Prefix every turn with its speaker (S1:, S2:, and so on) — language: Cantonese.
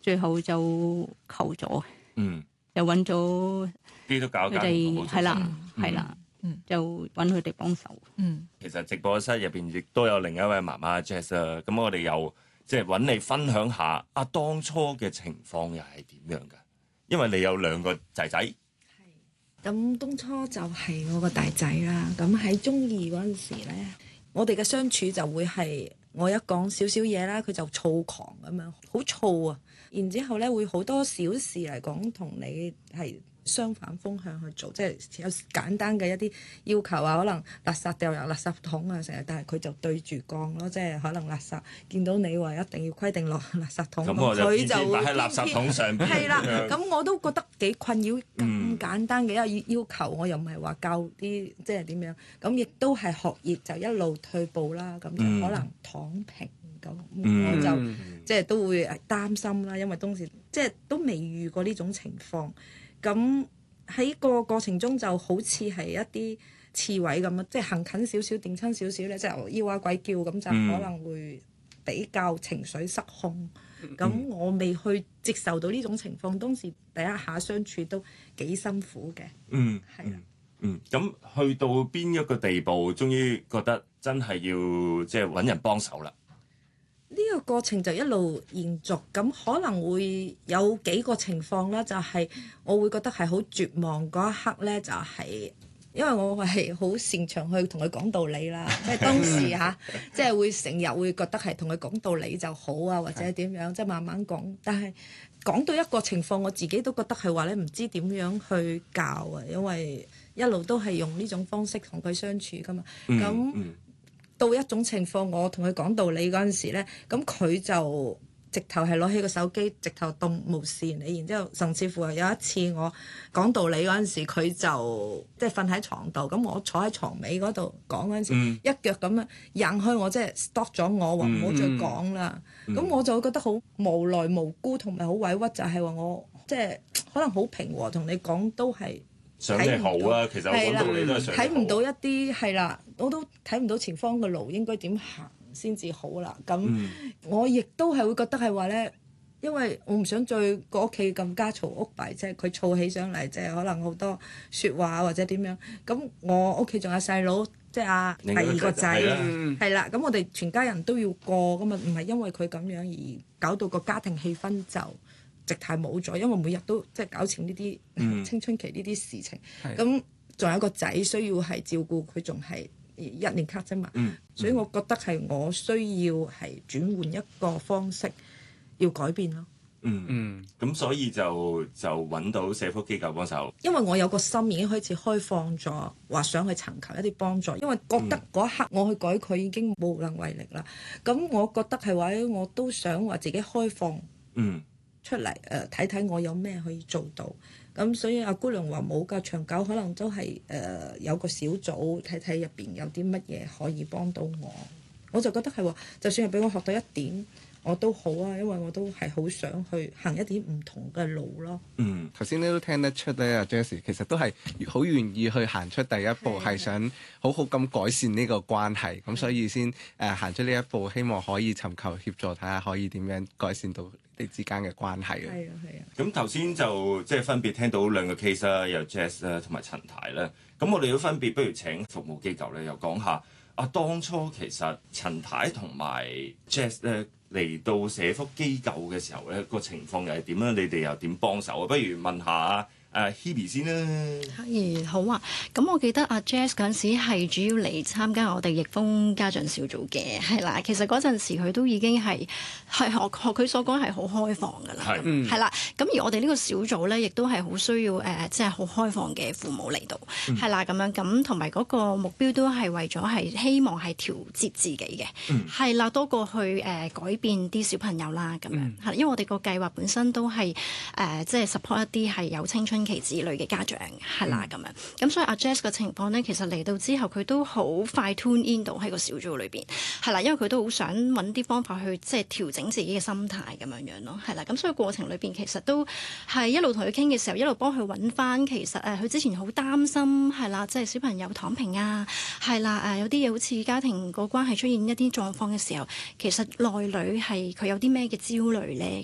S1: 最後就求咗，就揾咗
S2: 基督教
S1: 佢哋係啦，就揾佢哋幫手。
S2: 其實直播室入邊亦都有另一位媽媽 Jess 啊，咁我哋又即係揾你分享下當初嘅情況又係點樣㗎？因為你有2個仔仔。
S3: 咁當初就係我個大仔啦。咁喺中二嗰陣時咧，我哋嘅相處就會係我一講少少嘢啦，佢就躁狂咁樣，好躁啊！然之後咧會好多小事嚟講，同你係相反風向去做，即係有簡單嘅一啲要求啊，可能垃圾掉入垃圾桶啊，成日，但係佢就對住講咯，即係可能垃圾見到你話一定要規定落垃圾桶，佢就
S2: 擺喺垃圾桶上邊。
S3: 係啦，咁我都覺得幾困擾，咁簡單嘅一個要求，我又唔係話教啲即係點樣，咁亦都係學業就一路退步啦，咁就可能躺平。我就即係都會擔心啦，因為當時即係都未遇過呢種情況。咁喺個過程中就好似係一啲刺蝟咁啊，即係行近少少、掂親少少咧，即係咿哇鬼叫咁，就可能會比較情緒失控。咁我未去接受到呢種情況，當時第一下相處都幾辛苦嘅。係啦。
S2: 咁去到邊一個地步，終於覺得真係要即係揾人幫手啦。
S3: 呢個過程就一路延續，咁可能會有幾個情況啦，就係我會覺得係好絕望嗰一刻咧，就係因為我係好擅長去同佢講道理啦，即係當時即係會成日會覺得係同佢講道理就好啊，或者點樣，即係慢慢講。但係講到一個情況，我自己都覺得係話咧，唔知點樣去教啊，因為一路都係用呢種方式同佢相處噶嘛，咁。到一種情況，我同佢講道理嗰陣時咧，咁佢就直頭係攞起個手機，直頭當無視你。然之後，甚至乎有一次我講道理嗰陣時，佢就即係瞓喺床度，咁我坐喺床尾嗰度講嗰陣時，一腳咁樣扔開我，即係 stop 咗我，話唔好再講啦。咁我就會覺得好無奈無辜同埋好委屈，就係話我即係可能好平和同你講都係。
S2: 想你好啊，其實我講道理都係想你好。
S3: 睇唔到一啲係啦，我都睇唔到前方嘅路應該點行先至好啦。咁我亦都係會覺得係話咧，因為我唔想再個屋企咁家嘈屋閉，即係佢嘈起上嚟，即係可能好多説話或者點樣。咁我屋企仲有細佬，即係第2個仔，係啦。咁我哋全家人都要過，咁啊唔係因為佢咁樣而搞到個家庭氣氛就直太冇咗，因為每日都即係搞清呢啲青春期呢啲事情，咁仲有一個仔需要係照顧佢，仲係1年級啫嘛，所以我覺得係我需要係轉換一個方式，要改變咯。
S2: 咁所以就揾到社福機構幫手，
S3: 因為我有個心已經開始開放咗，話想去尋求一啲幫助，因為覺得嗰一刻我去改佢已經無能為力啦。咁我覺得係話我都想話自己開放。出嚟睇睇我有咩可以做到，咁所以阿姑娘話冇㗎，長久可能都係有個小組睇睇入邊有啲乜嘢可以幫到我，我就覺得係話，就算係俾我學到一點，我都好啊，因為我都係好想去行一啲唔同嘅路咯。
S4: 頭先你都聽得出咧，阿 Jessie 其實都係好願意去行出第一步，係想好好咁改善呢個關係，咁所以先行出呢一步，希望可以尋求協助，睇下可以點樣改善到你之間嘅關係。
S3: 係啊。
S2: 咁頭先就即係分別聽到2個 case 啦，有 Jess 啦同埋陳太啦。咁我哋都分別不如請服務機構咧，又講下當初其實陳太同埋 Jess 咧嚟到社福機構嘅時候咧，個情況又係點樣？你哋又點幫手啊？不如問下Hebe 先啦。
S5: 好啊。咁我記得阿 Jess 嗰陣時係主要嚟參加我哋逆風家長小組嘅，係啦。其實嗰陣時佢都已經係學佢所講係好開放㗎啦，係啦。咁而我哋呢個小組咧，亦都係好需要即係好開放嘅父母嚟到，係啦咁樣。咁同埋嗰個目標都係為咗係希望係調節自己嘅，係啦，多過去改變啲小朋友啦咁樣。係，因為我哋個計劃本身都係即係 support 一啲係有青春期子女嘅家長，係啦咁樣。咁所以阿 Jess 嘅情況咧，其實嚟到之後佢都好快 tune in 到喺個小組裏邊，係啦，因為佢都好想揾啲方法去即係調整自己嘅心態咁樣咯，係啦。咁所以過程裏邊其實都係一路同佢傾嘅時候，一路幫佢揾翻其實佢之前好擔心係啦，即係小朋友躺平啊，係啦有啲嘢好似家庭個關係出現一啲狀況嘅時候，其實內裏係佢有啲咩嘅焦慮咧